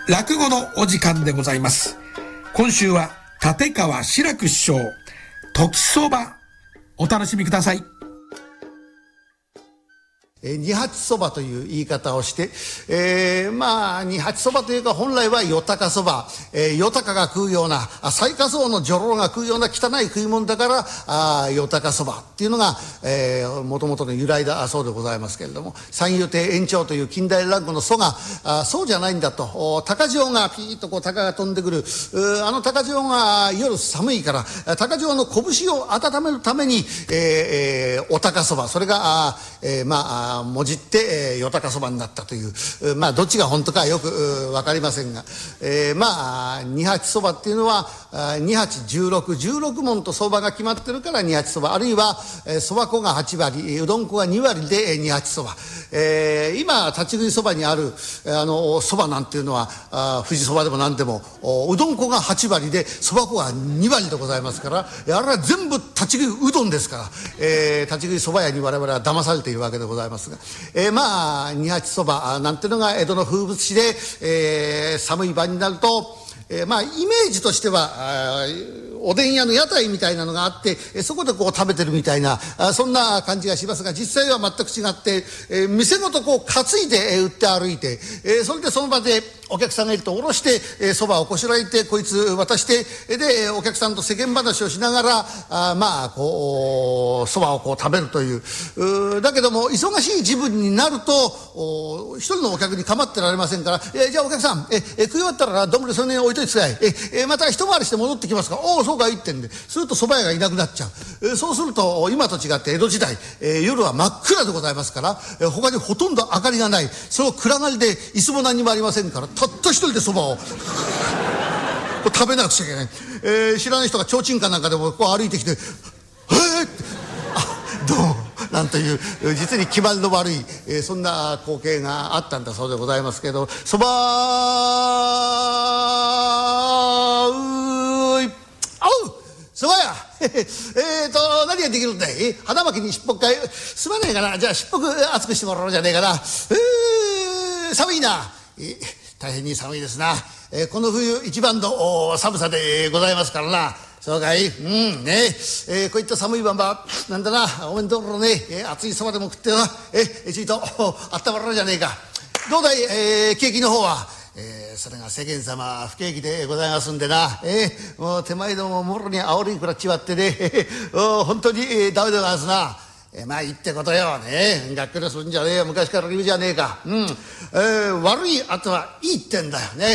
落語のお時間でございます。今週は立川志らく師匠、時そば、お楽しみください。 二八そばという言い方をして、二八そばというか本来はよたかそば、よたかが食うような最下層の女郎が食うような汚い食い物だからよたかそばっていうのがもともとの由来だそうでございますけれども、三遊亭圓朝という近代落語の祖がそうじゃないんだと、高千穂がピーッとこう鷹が飛んでくる、あの高千穂が夜寒いから高千穂の拳を温めるために、おたかそば、それがもじって、よたかそばになったという、どっちが本当かよく分かりませんが、二八そばっていうのは二八16文と相場が決まってるから二八そば、あるいはそば粉が8割うどん粉が2割で二八そば、今立ち食いそばにあるそばなんていうのは富士そばでも何でもうどん粉が8割でそば粉が2割でございますから、あれは全部立ち食いうどんですから、立ち食いそば屋に我々は騙されているわけでございますが、二八そばなんていうのが江戸の風物詩で、寒い晩になるとイメージとしてはおでん屋の屋台みたいなのがあって、そこでこう食べてるみたいなそんな感じがしますが、実際は全く違って、店ごとこう担いで売って歩いて、それでその場でお客さんがいると下ろしてそばをこしらえてこいつ渡して、でお客さんと世間話をしながらそばをこう食べるという、だけども忙しい時分になると一人のお客に構ってられませんから、じゃあお客さん食い終わったら丼それに置いといてください、また一回りして戻ってきますから、おおそうかいってんで、すると蕎麦屋がいなくなっちゃう、そうすると今と違って江戸時代、夜は真っ暗でございますから、他にほとんど明かりがない、その暗がりで椅子も何もありませんから、たった一人で蕎麦を食べなくちゃいけない、知らない人が提灯かなんかでもこう歩いてきてどうなんという実に気前の悪い、そんな光景があったんだそうでございますけど、蕎麦蕎麦屋何ができるんだい、花巻にしっぽっかいすまねえかな、じゃあしっぽく熱くしてもらおうじゃねえかな、寒いな、大変に寒いですな、この冬一番の寒さでございますからな。そうかい、こういった寒い晩はなんだな、おめんところね、熱いそばでも食ってな、ちょいとあったまろうじゃねえか。どうだい、景気の方は。それが世間様不景気でございますんでな、もう手前どももろに煽り食らっちまってね本当にダメでございますな。いいってことよね、がっくりするんじゃねえよ、昔から言うじゃねえか、悪い後はいいってんだよね。